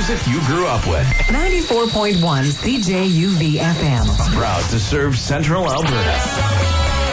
music you grew up with. 94.1 CJUV FM. Proud to serve Central Alberta.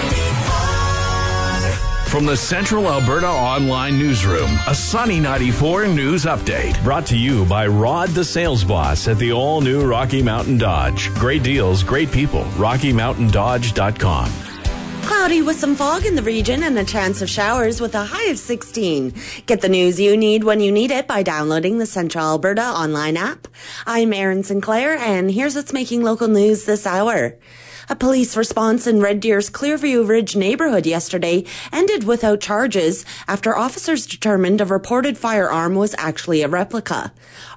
From the Central Alberta Online Newsroom, a Sunny 94 news update. Brought to you by Rod the Sales Boss at the all-new Rocky Mountain Dodge. Great deals, great people. RockyMountainDodge.com. Cloudy with some fog in the region and a chance of showers with a high of 16. Get the news you need when you need it by downloading the Central Alberta online app. I'm Erin Sinclair, and here's what's making local news this hour. A police response in Red Deer's Clearview Ridge neighborhood yesterday ended without charges after officers determined a reported firearm was actually a replica.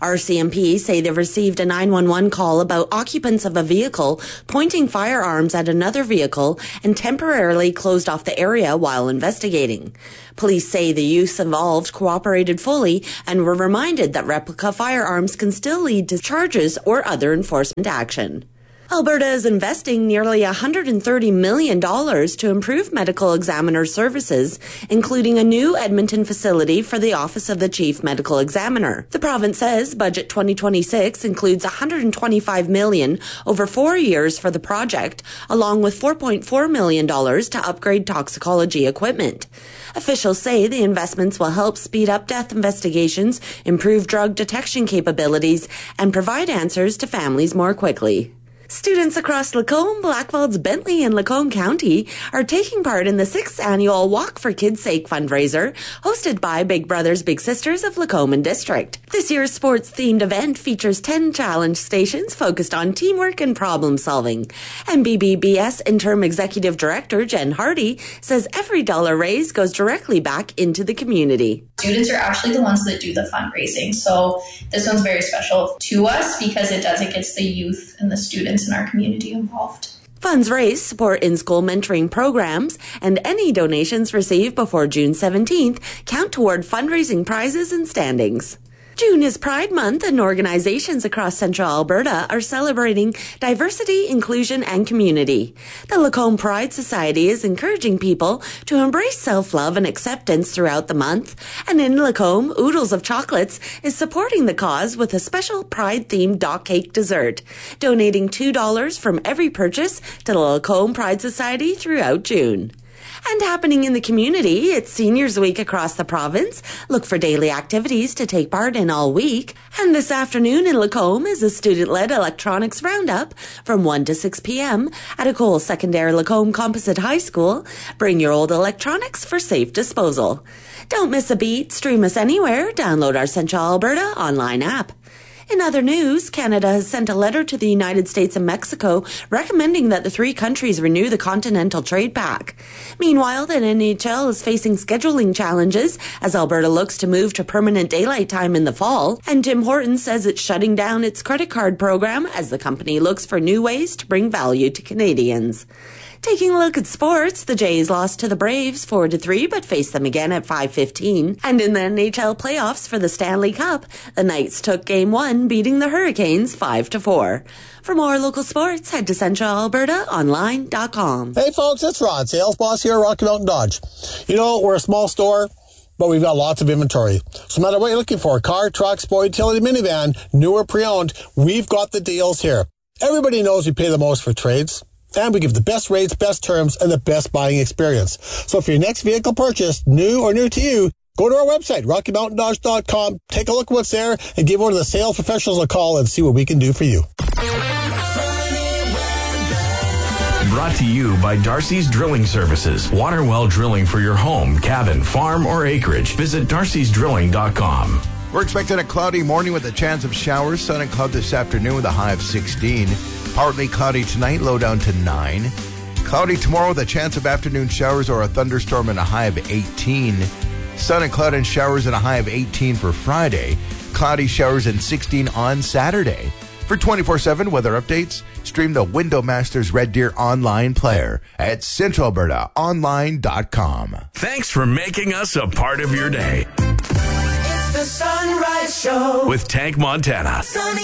RCMP say they received a 911 call about occupants of a vehicle pointing firearms at another vehicle and temporarily closed off the area while investigating. Police say the youths involved cooperated fully and were reminded that replica firearms can still lead to charges or other enforcement action. Alberta is investing nearly $130 million to improve medical examiner services, including a new Edmonton facility for the Office of the Chief Medical Examiner. The province says Budget 2026 includes $125 million over 4 years for the project, along with $4.4 million to upgrade toxicology equipment. Officials say the investments will help speed up death investigations, improve drug detection capabilities, and provide answers to families more quickly. Students across Lacombe, Blackfalds, Bentley, and Lacombe County are taking part in the 6th annual Walk for Kids' Sake fundraiser, hosted by Big Brothers Big Sisters of Lacombe District. This year's sports-themed event features 10 challenge stations focused on teamwork and problem-solving. And BBBS Interim Executive Director Jen Hardy says every dollar raised goes directly back into the community. Students are actually the ones that do the fundraising, so this one's very special to us because it gets the youth and the students in our community involved. Funds raised support in-school mentoring programs, and any donations received before June 17th count toward fundraising prizes and standings. June is Pride Month, and organizations across Central Alberta are celebrating diversity, inclusion, and community. The Lacombe Pride Society is encouraging people to embrace self-love and acceptance throughout the month. And in Lacombe, Oodles of Chocolates is supporting the cause with a special Pride-themed dog cake dessert, donating $2 from every purchase to the Lacombe Pride Society throughout June. And happening in the community, it's Seniors Week across the province. Look for daily activities to take part in all week. And this afternoon in Lacombe is a student-led electronics roundup from 1 to 6 p.m. at Ecole Secondaire Lacombe Composite High School. Bring your old electronics for safe disposal. Don't miss a beat. Stream us anywhere. Download our Central Alberta online app. In other news, Canada has sent a letter to the United States and Mexico recommending that the three countries renew the Continental Trade Pact. Meanwhile, the NHL is facing scheduling challenges as Alberta looks to move to permanent daylight time in the fall, and Tim Hortons says it's shutting down its credit card program as the company looks for new ways to bring value to Canadians. Taking a look at sports, the Jays lost to the Braves 4-3, but faced them again at 5:15. And in the NHL playoffs for the Stanley Cup, the Knights took Game 1, beating the Hurricanes 5-4. For more local sports, head to CentralAlbertaOnline.com. Hey folks, it's Rod, sales boss here at Rocky Mountain Dodge. You know, we're a small store, but we've got lots of inventory. So no matter what you're looking for, car, truck, sport, utility, minivan, new or pre-owned, we've got the deals here. Everybody knows we pay the most for trades. And we give the best rates, best terms, and the best buying experience. So for your next vehicle purchase, new or new to you, go to our website, RockyMountainDodge.com, take a look at what's there, and give one of the sales professionals a call and see what we can do for you. Brought to you by Darcy's Drilling Services. Water well drilling for your home, cabin, farm, or acreage. Visit darcysdrilling.com. We're expecting a cloudy morning with a chance of showers. Sun and cloud this afternoon with a high of 16. Partly cloudy tonight, low down to 9. Cloudy tomorrow with a chance of afternoon showers or a thunderstorm and a high of 18. Sun and cloud and showers and a high of 18 for Friday. Cloudy showers and 16 on Saturday. For 24/7 weather updates, stream the Window Masters Red Deer online player at CentralAlbertaOnline.com. Thanks for making us a part of your day. It's the Sunrise Show with Tank Montana. Sunny